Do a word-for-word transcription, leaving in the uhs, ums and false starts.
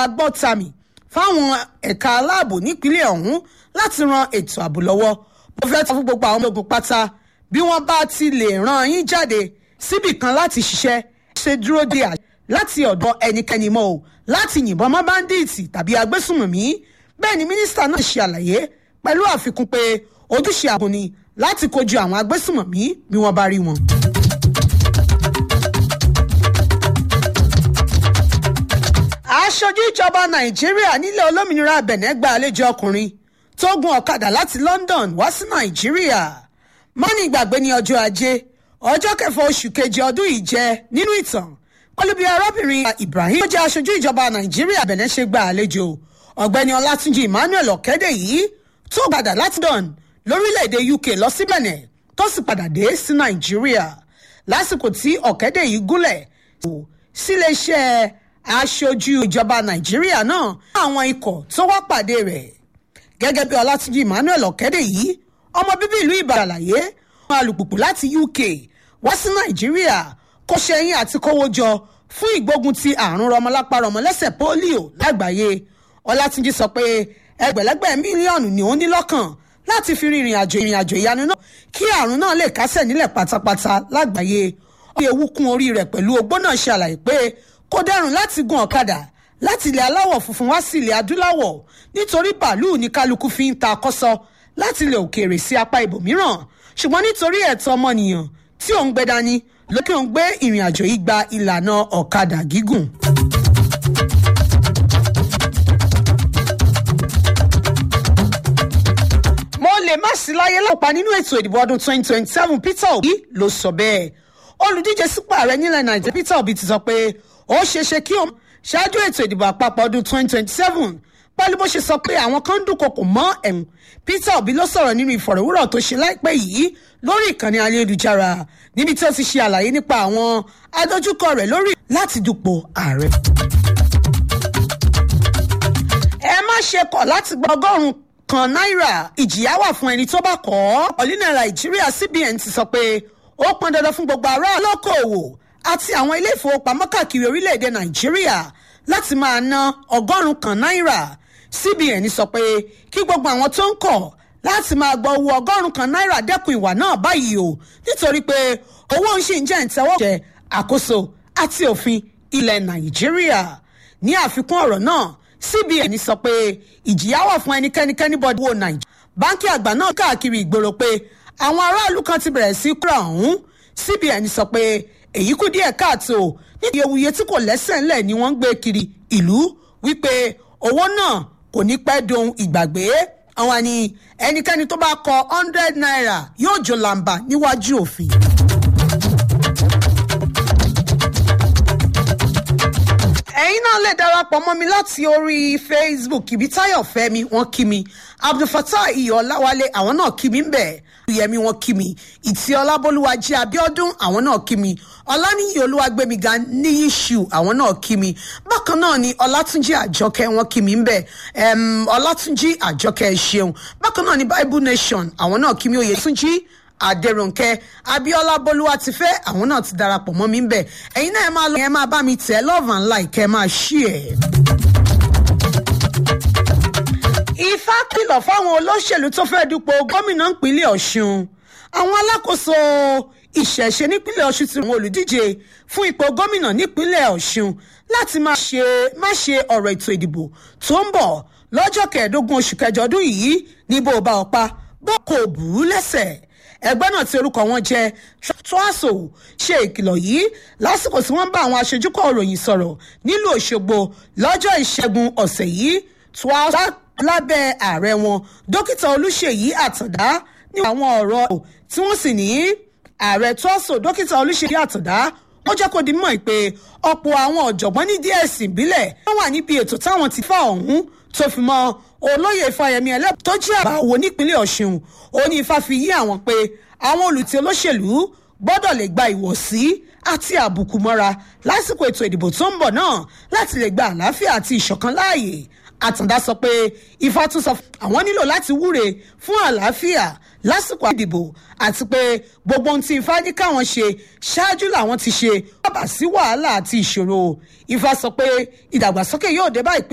agbọ́tàmì fáwọn ẹ̀ka aláàbò nípínlẹ̀ ọ̀hún láti ran ètò ààbò lọ́wọ́. mo fẹ́ sọ fún gbogbo àwọn ọmọ ogun pátá bí wọ́n bá ti lè rán yín jáde síbì kan láti ṣiṣẹ́ ṣe dúró de àṣẹ láti ọ̀dọ̀ ẹnikẹ́ni mọ́ o láti yìnbọn mọ́ báńdíìtì tàbí agbésùnmọ̀mí. bẹ́ẹ̀ ni mínísítà náà ṣe àlàyé pẹ̀lú àfikún pé ojúṣe ààbò ni láti kojú àwọn agbésùnmọ̀mí bí wọ́n bá rí wọn. aṣojú ìjọba nàìjíríà nílẹ̀ olómìnira bẹ̀nẹ̀ gba àlejò ọkùnrin tó gun ọ̀kadà láti London wá sí nàìjíríà. mọ́nì ìgbàgbé ní ọjọ́ ajé ọjọ́ kẹfà oṣù kejì ọdún yìí jẹ́ nínú ìtàn pẹ̀lú bí arábìnrin Ibrahim tó jẹ́ aṣojú ìjọba nàìjíríà bẹ̀nẹ̀ ṣe gba àlejò ọ̀gbẹ́ni ọlátúnjì Emmanuel ọ̀kẹ́dẹ̀ yìí tó padà láti London lórílẹ̀‐èdè U K lọ sí bẹ̀nẹ̀ tó sì padà dé sí nàìjíríà lásìkò tí ọ̀kẹ́dẹ̀ yìí gúnlẹ̀ síléeṣẹ́ aṣojú ìjọba nàìjíríà náà àwọn ikọ̀ tó wá pàdé rẹ̀ gẹ́gẹ́ bí ọlátúnjì Emmanuel ọ̀kẹ́dẹ̀ yìí ọmọ bíbí ìlú ìbàdàn àlàyé wọn alùpùpù láti U K wá sí nàìjíríà kó ṣẹyìn àti kówó jọ fún ìgbógun ti àrùn rọmọlápá rọmọlẹ́sẹ̀ pólíò lágbàáyé. ọlátúnjì sọ pé ẹgbẹ̀lẹ́gbẹ̀ mílíọ̀nù ni òun ní lọ́kàn láti fi rin ìrìn àjò ìrìn àjò ìyanu náà kí àrùn náà lè kásẹ̀ nílẹ̀ pátápátá lágbàáyé. ó yẹ ewu kún orí rẹ̀ pẹ̀lú ogbó náà ṣe àlàyé pé kò dẹrùn láti gun ọ̀kadà láti ilẹ̀ aláwọ̀ funfun wá sí ilẹ̀ adúláwọ̀ nítorí bàálù ní kálukú fi ń ta akọ́sọ láti ilẹ̀ òkèèrè sí apá ibòmíràn ṣùgbọ́n nítorí ẹ̀tọ́ ọmọnìyàn tí òun gbé dání lókè òun gbé ìrìn àjò yìí gba ìlànà ọ̀kadà gígùn. mo lè má sí láyé lọ́pàá nínú ètò ìdìbò ọdún twenty twenty seven Peter Obi ló sọ bẹ́ẹ̀. olùdíje sípò ààrẹ nílẹ̀ nàìjíríà Peter Obi ti sọ pé ó ṣeéṣe kí òun ṣáájú ètò ìdìbò àpapọ̀ ọdún twenty twenty seven pẹ̀lú bó ṣe sọ pé àwọn kan ń dúnkokò mọ́ ẹ̀hún. Peter Obi ló sọ̀rọ̀ nínú ìfọ̀rọ̀wérọ̀ tó ṣe láìpẹ́ yìí lórí ìkànnì ayélujára níbi tí ó ti ṣe àlàyé nípa àwọn adójúkọ rẹ̀ lórí láti dupò ààrẹ. ẹ má ṣe kọ̀ láti gba ọgọ́rùn-ún kan náírà ìjìyà wà fún ẹni tó bá kọ̀ ọ́. ọ̀lìnà nàìjíríà C B N ti sọ pé ó pọn dandan fún gbogbo ará olókoòwò àti àwọn ilé ìfowópamọ́ káàkiri orílẹ̀-èdè nàìjíríà láti máa ná ọgọ́rùn-ún kan náírà. C B N sọ pé kí gbogbo àwọn tó ń kọ̀ láti máa gba owó ọgọ́rùn-ún kan náírà dẹ́kun ìwà náà báyìí o nítorí pé owó ń ṣì ń jẹ́ ìtẹ́wọ́jẹ àkóso àti òfin ilẹ̀ nàìjíríà. ní àfikún ọ̀rọ̀ náà C B N sọ pé ìjìyà wà fún ẹnikẹ́ni bọ́dí wo nàìjíríà. báńkì àgbà náà káàkiri ìgboro pé àwọn aráàlú kan ti bẹ̀rẹ̀ sí kúrò ọ̀hún. C B N sọ pé èyí kù díẹ̀ káàtó nítorí ewuye tí kò lẹ́sẹ̀ ńlẹ̀ ni wọ́n ń gbé kiri ìlú wípé owó náà kò ní pẹ́ dohun ìgbàgbé. àwọn ni ẹnikẹ́ni tó bá kọ hundred naira yóò jọ làǹbà níwájú òfin. ẹ̀yin náà lè darapọ̀ mọ́ mi láti orí Facebook ibi táyọ̀ fẹ́mi wọ́n kí mi Abdulfatah iyọ̀láwálé àwọn náà kí mi ń bẹ̀ yẹmi wọn kí mi ìtì ọlábólúwájí abíọ́dún àwọn náà kí mi ọláníyì olúwàgbémiga níyíṣù àwọn náà kí mi bákan náà ni ọlátúnjí àjọkẹ́ wọn kí mi ń bẹ̀ ọlátúnjí àjọkẹ́ ṣeun bákan náà ni Bible Nation àwọn náà kí mi òye túnjí adẹrùnkẹ́ abíọ́lá bolúwatifẹ́ àwọn náà ti darapọ̀ mọ́ mi ń bẹ̀ ẹ̀yin náà ẹ máa lọ ẹ máa bá mi tẹ̀ love and like ẹ máa share. Ifá kìlọ̀ fáwọn olóṣèlú tó fẹ́ dupò gómìnà ìpínlẹ̀ Ọ̀ṣun. àwọn alákòóso ìṣẹ̀ṣe nípínlẹ̀ Ọ̀ṣun ti rán olùdíje fún ipò gómìnà nípínlẹ̀ Ọ̀ṣun láti má ṣe má ṣe ọ̀rọ̀ ètò ìdìbò tó ń bọ̀ lọ́jọ́ kẹẹ̀ẹ́dógún oṣù kẹjọ ọdún yìí ní bó bá ọ̀pá bó kò bù ú lẹ́sẹ̀. ẹgbẹ́ náà tí orúkọ wọn jẹ́ twaso ṣe ìkìlọ̀ yìí lásìkò tí wọ́n bá àwọn aṣojúkọ̀ òròyìn sọ̀rọ̀ nílùú Òṣogbo lọ́jọ́ ìṣẹ́gun ọ̀sẹ̀ yìí twaso lábẹ́ ààrẹ wọn dókítà Olúṣèyí Àtàndá ní àwọn ọ̀rọ̀ tí wọ́n sì ní ààrẹ twaso dókítà Olúṣèyí Àtàndá ó jẹ́ kó di mọ̀ pé ọ̀pọ̀ àwọn ọ̀jọ̀gbọ́n ní díẹ̀ sí ìbílẹ̀ wọ́n wà níbi ètò táwọn ti fà ọ̀hún tó fi mọ́ olóyè Fáyẹmí ẹlẹ́bùn tó jẹ́ àbá wo nípínlẹ̀ Ọ̀ṣun ó ní Ifá fi yí àwọn pé àwọn olùtí olóṣèlú gbọ́dọ̀ lè gba ìwọ̀sí àti àbùkù mọ́ra lásìkò ètò ìdìbò tó ń bọ̀ náà láti lè gba àlàáfíà àti ìṣọ̀kan láàyè. Àtàndá sọ pé Ifá tún sọ àwọn nílò láti wúre fún àlàáfíà lásìkò ìdìbò àti pé gbogbo ohun tí Ifá ní káwọn ṣe ṣáájú làwọn ti ṣe bàbá sí wàhálà àti ìṣòro. Ifá sọ pé ìdàgbàsókè yóò dé bá ìpínlẹ̀